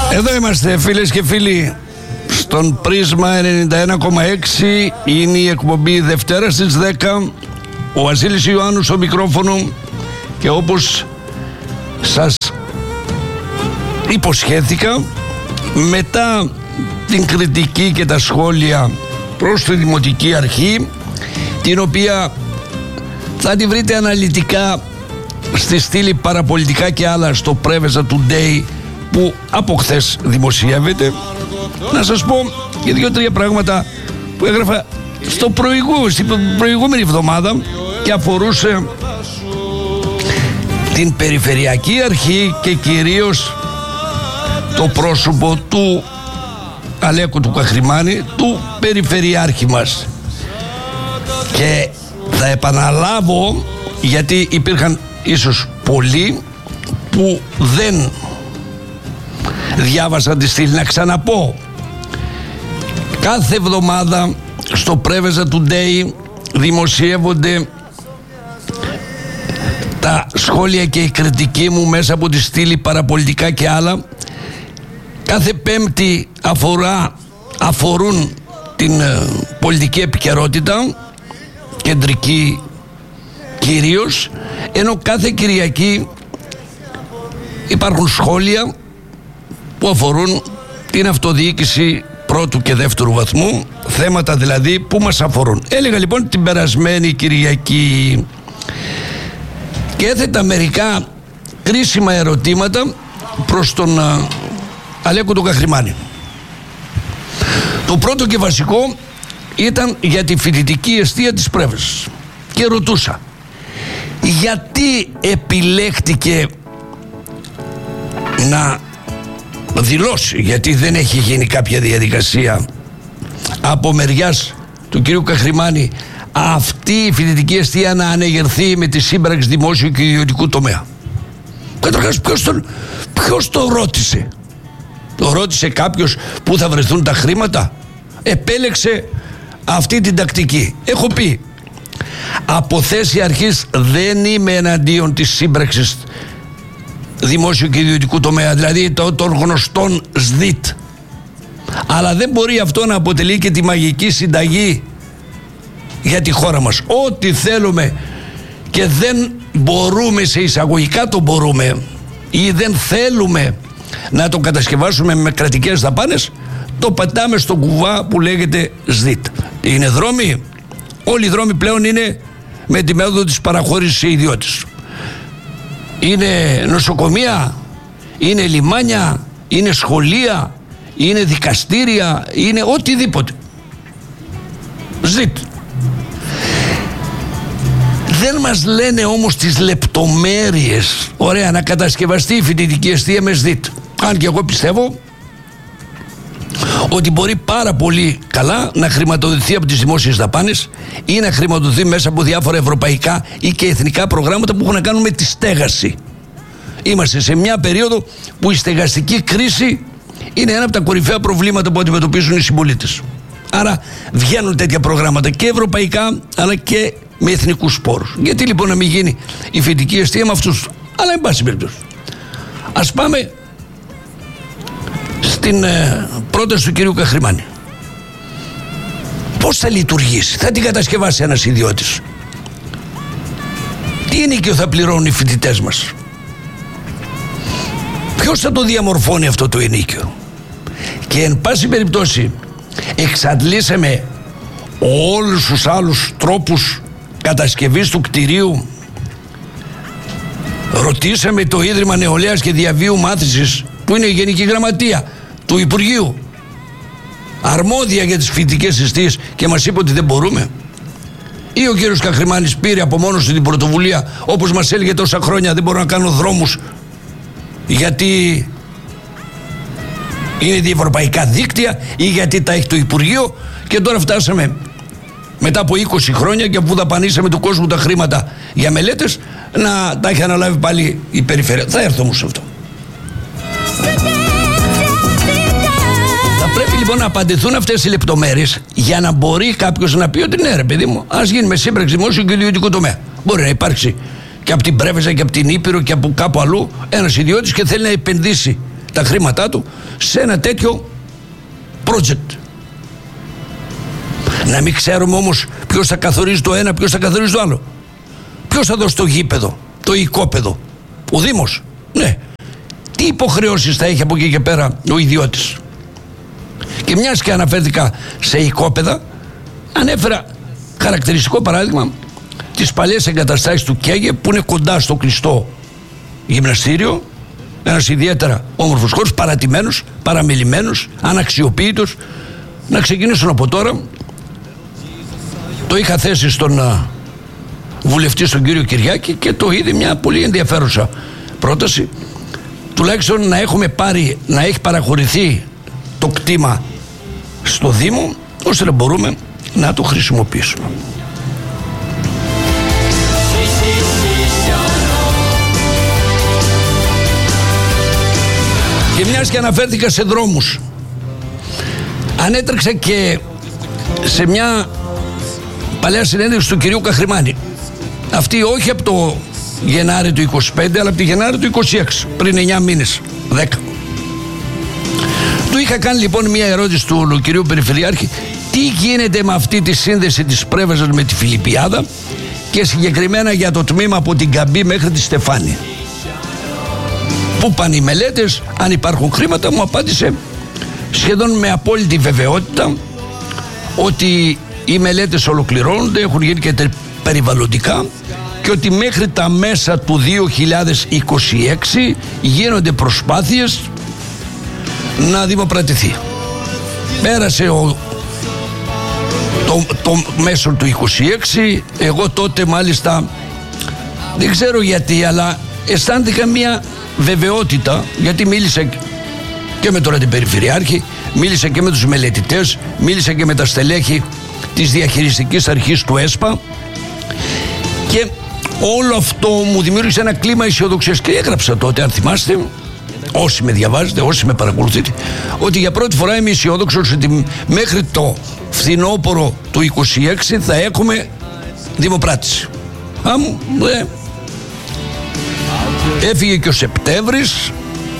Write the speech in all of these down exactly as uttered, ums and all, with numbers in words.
Εδώ είμαστε, φίλες και φίλοι, στον Πρίσμα ενενήντα ένα κόμμα έξι. Είναι η εκπομπή Δευτέρα στις δέκα. Ο Βασίλης Ιωάννου στο μικρόφωνο. Και όπως σας υποσχέθηκα, μετά την κριτική και τα σχόλια προς τη Δημοτική Αρχή, την οποία θα τη βρείτε αναλυτικά στη στήλη Παραπολιτικά και άλλα στο Preveza Today, που από χθες δημοσιεύεται, να σας πω και δύο-τρία πράγματα που έγραφα στο προηγού, στην προηγούμενη εβδομάδα και αφορούσε την Περιφερειακή Αρχή και κυρίως το πρόσωπο του Αλέκου του Καχρημάνη, του Περιφερειάρχη μας. Και θα επαναλάβω, γιατί υπήρχαν ίσως πολλοί που δεν διάβασαν τη στήλη, να ξαναπώ. Κάθε εβδομάδα στο Preveza Today δημοσιεύονται τα σχόλια και η κριτική μου μέσα από τη στήλη Παραπολιτικά και άλλα. Κάθε Πέμπτη αφορά, αφορούν την ε, πολιτική επικαιρότητα, κεντρική κυρίως, ενώ κάθε Κυριακή υπάρχουν σχόλια που αφορούν την αυτοδιοίκηση πρώτου και δεύτερου βαθμού, θέματα δηλαδή που μας αφορούν. Έλεγα λοιπόν την περασμένη Κυριακή και έθετα μερικά κρίσιμα ερωτήματα προς τον α, Αλέκο τον Καχρημάνη. Το πρώτο και βασικό ήταν για τη φοιτητική εστία της Πρέβεζας και ρωτούσα γιατί επιλέχτηκε να δηλώσει, γιατί δεν έχει γίνει κάποια διαδικασία από μεριάς του κυρίου Καχρημάνη, αυτή η φοιτητική εστία να ανεγερθεί με τη σύμπραξη δημόσιου και ιδιωτικού τομέα. Καταρχάς, ποιος το, ποιος το ρώτησε? Το ρώτησε κάποιος που θα βρεθούν τα χρήματα? Επέλεξε αυτή την τακτική. Έχω πει, από θέση αρχής δεν είμαι εναντίον της σύμπραξης δημόσιου και ιδιωτικού τομέα, δηλαδή των γνωστών ΣΔΙΤ. Αλλά δεν μπορεί αυτό να αποτελεί και τη μαγική συνταγή για τη χώρα μας. Ό,τι θέλουμε και δεν μπορούμε, σε εισαγωγικά το μπορούμε, ή δεν θέλουμε να το κατασκευάσουμε με κρατικές δαπάνες, το πατάμε στον κουβά που λέγεται ΣΔΙΤ. Είναι δρόμοι? Όλοι οι δρόμοι πλέον είναι με τη μέθοδο της παραχώρησης σε ιδιώτες. Είναι νοσοκομεία, είναι λιμάνια, είναι σχολεία, είναι δικαστήρια, είναι οτιδήποτε. ΣΔΙΤ. Δεν μας λένε όμως τις λεπτομέρειες. Ωραία, να κατασκευαστεί η φοιτητική εστία με ΣΔΙΤ. Αν και εγώ πιστεύω ότι μπορεί πάρα πολύ καλά να χρηματοδοτηθεί από τις δημόσιες δαπάνες ή να χρηματοδοτηθεί μέσα από διάφορα ευρωπαϊκά ή και εθνικά προγράμματα που έχουν να κάνουν με τη στέγαση. Είμαστε σε μια περίοδο που η στεγαστική κρίση είναι ένα από τα κορυφαία προβλήματα που αντιμετωπίζουν οι συμπολίτες. Άρα βγαίνουν τέτοια προγράμματα και ευρωπαϊκά αλλά και με εθνικούς πόρους. Γιατί λοιπόν να μην γίνει η φοιτητική εστία με αυτούς? Αλλά εν πάση περιπτώσει, ας πάμε στην ε, πρόταση του κυρίου Καχρημάνη. Πώς θα λειτουργήσει? Θα την κατασκευάσει ένας ιδιώτης? Τι ενοίκιο θα πληρώνουν οι φοιτητές μας? Ποιος θα το διαμορφώνει αυτό το ενοίκιο? Και εν πάση περιπτώσει εξαντλήσαμε όλους τους άλλους τρόπους κατασκευής του κτηρίου. Ρωτήσαμε το Ίδρυμα Νεολαίας και Διαβίου Μάθησης, που είναι η Γενική Γραμματεία του Υπουργείου, αρμόδια για τις φοιτητικές εστίες, και μας είπε ότι δεν μπορούμε? Ή ο κύριος Καχρημάνης πήρε από μόνος του την πρωτοβουλία, όπως μας έλεγε τόσα χρόνια, δεν μπορώ να κάνω δρόμους γιατί είναι διευρωπαϊκά δίκτυα ή γιατί τα έχει το Υπουργείο, και τώρα φτάσαμε μετά από είκοσι χρόνια και αφού δαπανίσαμε του κόσμου τα χρήματα για μελέτες, να τα έχει αναλάβει πάλι η περιφέρεια. Θα έρθω όμως σε αυτό. Θα πρέπει λοιπόν να απαντηθούν αυτές οι λεπτομέρειες για να μπορεί κάποιος να πει ότι ναι ρε παιδί μου, ας γίνει με σύμπραξη δημόσιο και ιδιωτικού τομέα. Μπορεί να υπάρξει και από την Πρέβεζα και από την Ήπειρο και από κάπου αλλού ένας ιδιώτης και θέλει να επενδύσει τα χρήματά του σε ένα τέτοιο project. Να μην ξέρουμε όμως ποιος θα καθορίζει το ένα, ποιος θα καθορίζει το άλλο. Ποιος θα δώσει το γήπεδο, το οικόπεδο? Ο Δήμος. Ναι. Τι υποχρεώσεις θα έχει από εκεί και πέρα ο ιδιώτης? Και μιας και αναφέρθηκα σε οικόπεδα, ανέφερα χαρακτηριστικό παράδειγμα τις παλιές εγκαταστάσεις του ΚΕΓΕ που είναι κοντά στο κλειστό γυμναστήριο. Ένας ιδιαίτερα όμορφος χώρος, παρατημένος, παραμελημένος, αναξιοποίητος. Να ξεκινήσουν από τώρα. Το είχα θέσει στον α, βουλευτή, στον κύριο Κυριάκη, και το είδε μια πολύ ενδιαφέρουσα πρόταση. Τουλάχιστον να έχουμε πάρει, να έχει παραχωρηθεί το κτήμα στο Δήμο, ώστε να μπορούμε να το χρησιμοποιήσουμε. Και μιας και αναφέρθηκα σε δρόμους, ανέτρεξα και σε μια παλιά συνέντευξη του κυρίου Καχρημάνη. Αυτή όχι από το Γενάρη του είκοσι πέντε, αλλά από τη Γενάρη του είκοσι έξι, πριν εννιά μήνες, δέκα. Του είχα κάνει λοιπόν μια ερώτηση του κυρίου Περιφερειάρχη, τι γίνεται με αυτή τη σύνδεση της Πρέβεζας με τη Φιλιππιάδα και συγκεκριμένα για το τμήμα από την Καμπή μέχρι τη Στεφάνη. Πού πάνε οι μελέτες, αν υπάρχουν χρήματα? Μου απάντησε σχεδόν με απόλυτη βεβαιότητα ότι οι μελέτες ολοκληρώνονται, έχουν γίνει και περιβαλλοντικά, και ότι μέχρι τα μέσα του δύο χιλιάδες είκοσι έξι γίνονται προσπάθειες να δημοπρατηθεί. Πέρασε ο, το, το μέσο του είκοσι έξι, εγώ τότε μάλιστα δεν ξέρω γιατί, αλλά αισθάνθηκα μια βεβαιότητα, γιατί μίλησα και με τον αντιπεριφερειάρχη, μίλησα και με τους μελετητές, μίλησα και με τα στελέχη της διαχειριστικής αρχής του ΕΣΠΑ, και όλο αυτό μου δημιούργησε ένα κλίμα αισιοδοξίας. Και έγραψα τότε, αν θυμάστε, όσοι με διαβάζετε, όσοι με παρακολουθείτε, ότι για πρώτη φορά είμαι αισιόδοξος ότι μέχρι το φθινόπωρο του είκοσι έξι θα έχουμε δημοπράτηση. Άμου, ε, έφυγε και ο Σεπτέμβρης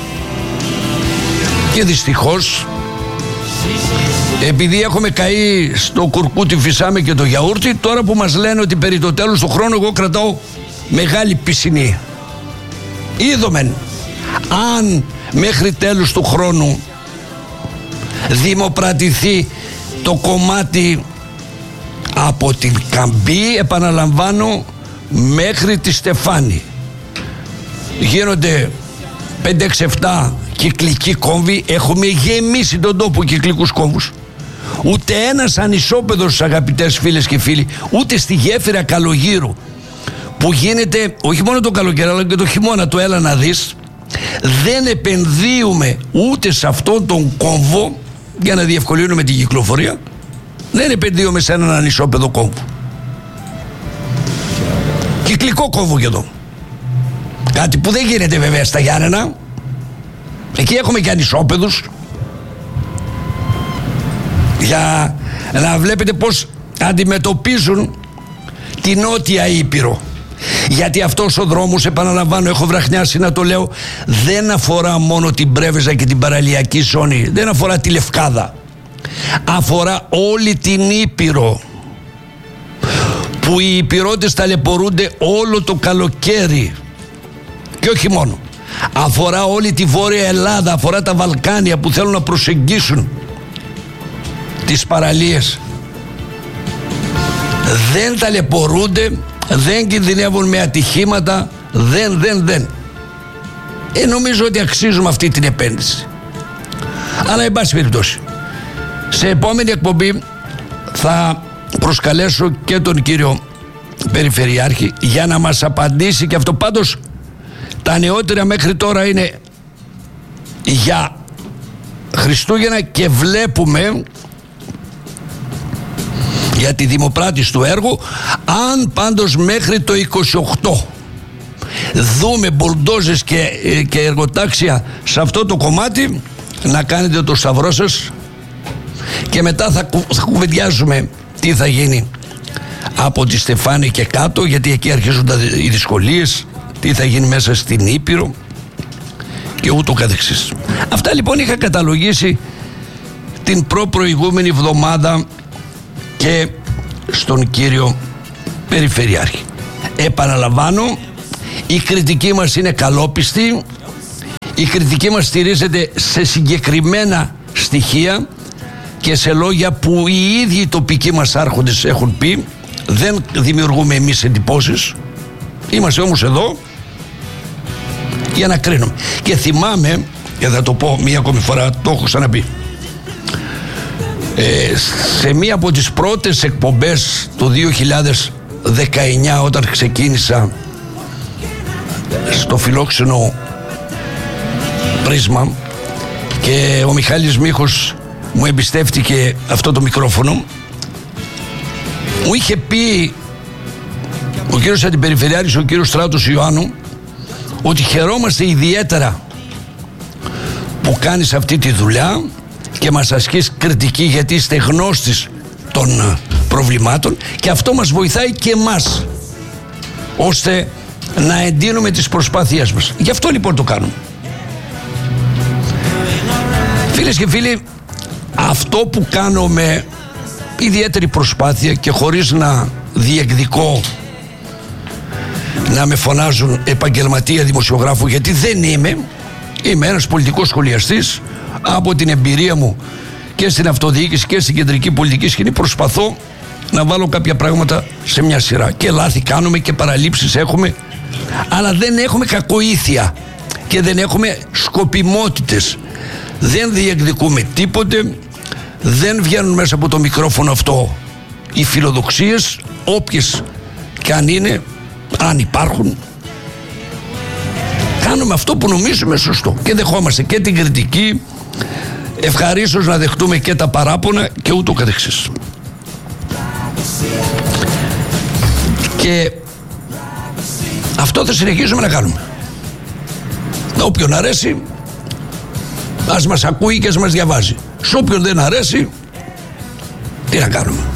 και δυστυχώς, επειδή έχουμε καεί στο κουρκούτι, φυσάμε και το γιαούρτι, τώρα που μας λένε ότι περί το τέλος του χρόνου εγώ κρατάω μεγάλη πισινή. Είδομεν, αν μέχρι τέλους του χρόνου δημοπρατηθεί το κομμάτι από την Καμπή, επαναλαμβάνω, μέχρι τη Στεφάνη, γίνονται πέντε έξι επτά κυκλικοί κόμβοι, έχουμε γεμίσει τον τόπο κυκλικούς κόμβους. Ούτε ένας ανισόπεδος, αγαπητές φίλες και φίλοι, ούτε στη γέφυρα Καλογύρου, που γίνεται όχι μόνο το καλοκαίρι αλλά και το χειμώνα, το έλα να δεις, δεν επενδύουμε ούτε σε αυτόν τον κόμβο για να διευκολύνουμε την κυκλοφορία. Δεν επενδύουμε σε έναν ανισόπεδο κόμβο. Κυκλικό κόμβο και εδώ. Κάτι που δεν γίνεται βέβαια στα Γιάννενα. Εκεί έχουμε και ανισόπεδους, για να βλέπετε πως αντιμετωπίζουν την Νότια Ήπειρο. Γιατί αυτός ο δρόμος, επαναλαμβάνω, έχω βραχνιάσει να το λέω, δεν αφορά μόνο την Πρέβεζα και την παραλιακή ζώνη, δεν αφορά τη Λευκάδα, αφορά όλη την Ήπειρο, που οι Ήπειρώτες ταλαιπωρούνται όλο το καλοκαίρι και όχι μόνο. Αφορά όλη τη Βόρεια Ελλάδα, αφορά τα Βαλκάνια που θέλουν να προσεγγίσουν τις παραλίες. Δεν ταλαιπωρούνται, δεν κινδυνεύουν με ατυχήματα, δεν, δεν, δεν. Ε, νομίζω ότι αξίζουμε αυτή την επένδυση. Αλλά εν πάση περιπτώσει, σε επόμενη εκπομπή θα προσκαλέσω και τον κύριο Περιφερειάρχη για να μας απαντήσει και αυτό. Πάντως τα νεότερα μέχρι τώρα είναι για Χριστούγεννα και βλέπουμε για τη δημοπράτηση του έργου. Αν πάντως μέχρι το είκοσι οκτώ δούμε μπουλντόζες και, και εργοτάξια σε αυτό το κομμάτι, να κάνετε το σταυρό σας και μετά θα, κου, θα κουβεντιάζουμε τι θα γίνει από τη Στεφάνη και κάτω, γιατί εκεί αρχίζουν οι δυσκολίες, τι θα γίνει μέσα στην Ήπειρο και ούτω καθεξής. Αυτά λοιπόν είχα καταλογίσει την προ-προηγούμενη εβδομάδα και στον κύριο Περιφερειάρχη. Επαναλαμβάνω, η κριτική μας είναι καλόπιστη, η κριτική μας στηρίζεται σε συγκεκριμένα στοιχεία και σε λόγια που οι ίδιοι οι τοπικοί μας άρχοντες έχουν πει. Δεν δημιουργούμε εμείς εντυπώσεις, είμαστε όμως εδώ για να κρίνουμε. Και θυμάμαι, και θα το πω μία ακόμη φορά, το έχω ξαναπεί, ε, σε μία από τις πρώτες εκπομπές το δύο χιλιάδες δεκαεννιά, όταν ξεκίνησα στο φιλόξενο Πρίσμα και ο Μιχάλης Μίχος μου εμπιστεύτηκε αυτό το μικρόφωνο, μου είχε πει ο κύριος Αντιπεριφερειάρχης, ο κύριος Στράτος Ιωάννου, ότι χαιρόμαστε ιδιαίτερα που κάνεις αυτή τη δουλειά και μας ασκείς κριτική, γιατί είστε γνώστης των προβλημάτων και αυτό μας βοηθάει και εμάς ώστε να εντείνουμε τις προσπάθειές μας. Γι' αυτό λοιπόν το κάνουμε. Φίλες και φίλοι, αυτό που κάνω με ιδιαίτερη προσπάθεια και χωρίς να διεκδικώ να με φωνάζουν επαγγελματία δημοσιογράφο, γιατί δεν είμαι, είμαι ένας πολιτικός σχολιαστής. Από την εμπειρία μου και στην αυτοδιοίκηση και στην κεντρική πολιτική σκηνή προσπαθώ να βάλω κάποια πράγματα σε μια σειρά. Και λάθη κάνουμε και παραλήψεις έχουμε, αλλά δεν έχουμε κακοήθεια και δεν έχουμε σκοπιμότητες. Δεν διεκδικούμε τίποτε, δεν βγαίνουν μέσα από το μικρόφωνο αυτό οι φιλοδοξίες, όποιες και αν είναι, αν υπάρχουν. Κάνουμε αυτό που νομίζουμε σωστό και δεχόμαστε και την κριτική, ευχαρίστως να δεχτούμε και τα παράπονα και ούτω καθεξής. Και αυτό θα συνεχίσουμε να κάνουμε. Όποιον αρέσει ας μας ακούει και ας μας διαβάζει. Σ' όποιον δεν αρέσει, τι να κάνουμε.